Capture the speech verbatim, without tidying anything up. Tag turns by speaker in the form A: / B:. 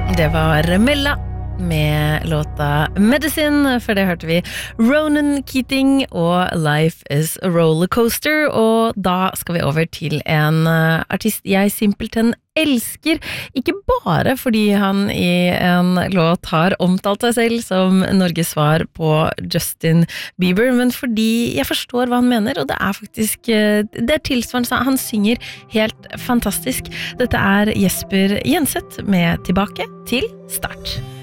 A: Det var Mella med låta Medicine, for det hørte vi Ronan Keating og Life is a Rollercoaster, og da skal vi over til en artist jeg simpelthen elsker, ikke bare fordi han i en låt har omtalt seg selv som Norges svar på Justin Bieber, men fordi jeg forstår hva han mener, og det er faktisk, det er tilsvarende, han synger helt fantastisk. Dette er Jesper Jenseth med Tilbake til start.